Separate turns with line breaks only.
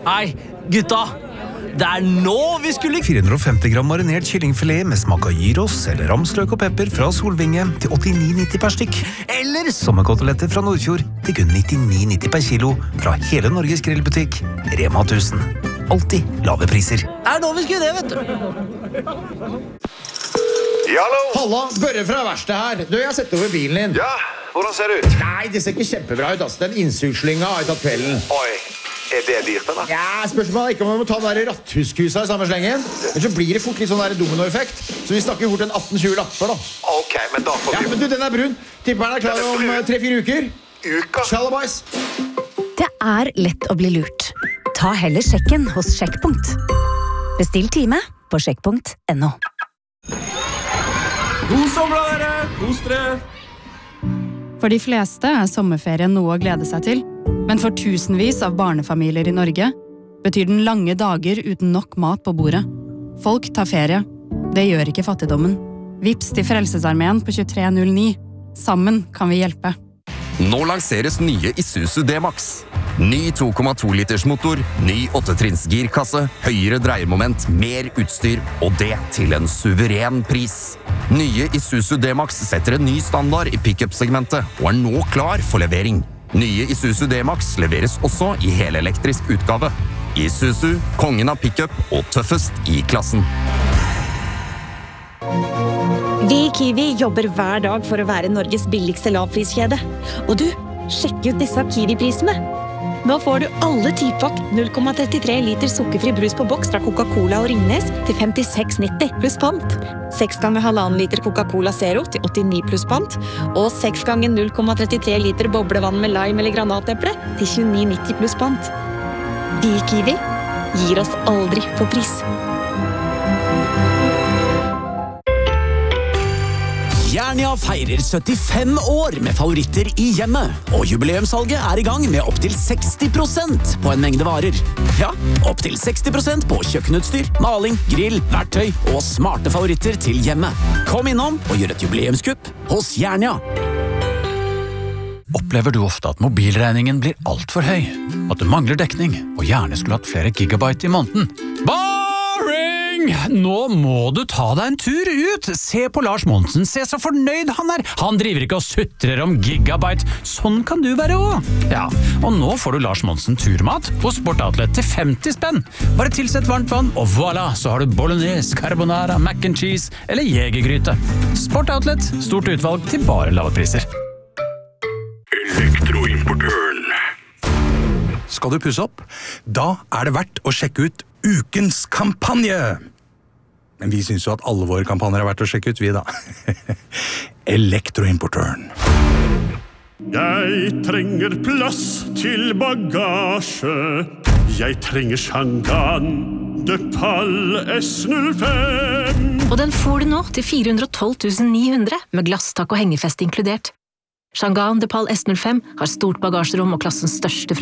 Nei, gutta, det nå vi skulle
450 gram marinert kyllingfilet med smak av gyros eller ramsløk og pepper fra Solvinge til 89,90 per stykk. Eller sommerkoteletter fra Nordfjord til kun 99,90 per kilo fra hele Norges grillbutikk Rema 1000. Alltid lave priser.
Det nå vi skulle det, vet du.
Hallo?
Halla, Børre fra verkstedet her. Du, jeg har sett over bilen din.
Ja, hvordan ser det ut?
Nei, det ser ikke kjempebra ut, altså. Den innsugslynga har jeg tatt kvelden.
Oi, det dyrt, eller?
Ja, spørsmålet ikke om vi må ta den der ratthuskusa i samme slengen. Men så blir det fort litt sånn der dominoeffekt. Så vi snakker fort en 18-20 lapper, da.
Ok, men da får vi...
Ja, men du, den brun. Tipper den klar om 3-4 uker.
Uka?
Shalabais.
Det lett å bli lurt. Ta heller sjekken hos Sjekkpunkt. Bestill time på sjekkpunkt.no.
God sommer, dere! Kos dere!
For de fleste sommerferien noe å glede seg til, men for tusenvis av barnefamilier i Norge betyr den lange dager uten nok mat på bordet. Folk tar ferie. Det gjør ikke fattigdommen. Vips til Frelsesarmeen på 2309. Sammen kan vi hjelpe.
Nå lanseres nye Isuzu D-Max. Ny 2,2 liters motor, ny 8-trinns girkasse, høyere dreiermoment, mer utstyr, og det til en suveren pris. Nye Isuzu D-Max setter en ny standard i pick-up-segmentet, og nå klar for levering. Nye Isuzu D-Max leveres også i helelektrisk utgave. Isuzu, kongen av pick-up og tøffest i klassen.
Vi i Kiwi jobber hver dag for å være Norges billigste lavpriskjede. Og du, sjekk ut disse Kiwi-prisene. Nå får du alle typakk 0,33 liter sukkerfri brus på boks fra Coca-Cola og Ringnes til 56,90 pluss pant. 6 ganger 1,5 liter Coca-Cola Zero til 89 pluss pant. Og 6 ganger 0,33 liter boblevann med lime eller granateple til 29,90 pluss pant. Vi i Kiwi gir oss aldri på pris.
Jernia feirer 75 år med favoritter i hjemmet, og jubileumssalget i gang med opp til 60% på en mengde varer. Ja, opp til 60% på kjøkkenutstyr, maling, grill, verktøy og smarte favoritter til hjemmet. Kom innom og gjør et jubileumskupp hos Jernia.
Opplever du ofte at mobilregningen blir alt for høy? At du mangler dekning, og gjerne skulle hatt flere gigabyte i måneden? Boring! Nå må du ta deg en tur ut! Se på Lars Monsen, se så fornøyd han er! Han driver ikke og sutrer om gigabyte. Sånn kan du være også. Ja, og nå får du Lars Monsen turmat på Sportoutlet til 50 spenn. Bare tilsett varmt vann, og voilà, så har du bolognese, carbonara, mac and cheese eller jegergryte. Sportoutlet, stort utvalg til bare lave priser.
Elektroimportøren. Skal du pusse opp? Da det verdt å sjekke ut ukens kampanje. Men vi synes jo at alle våre kampanjer verdt å sjekke ut, vi da. Elektroimportøren.
Jeg trenger plass til bagasje. Jeg trenger Shangan DePaul S05.
Og den får du nå til 412 900 med glasstak og hengefest inkludert. Shangan DePaul S05 har stort bagasjerom og klassens største